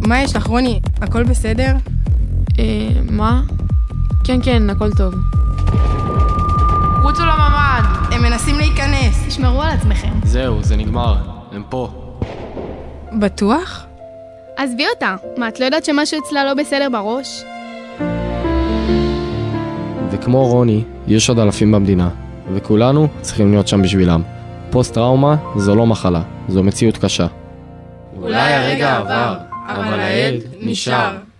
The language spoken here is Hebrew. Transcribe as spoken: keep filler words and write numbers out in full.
מה יש לך, רוני? הכל בסדר? אה, מה? כן, כן, הכל טוב. רוצו לממ"ד! הם מנסים להיכנס. תשמרו על עצמכם. זהו, זה נגמר. הם פה. בטוח? עזבי אותה. מה, את לא יודעת שמשהו אצלה לא בסדר בראש? וכמו רוני, יש עוד אלפים במדינה, וכולנו צריכים להיות שם בשבילם. פוסט-טראומה זו לא מחלה, זו מציאות קשה. אולי הרגע עבר, אבל העד נשאר.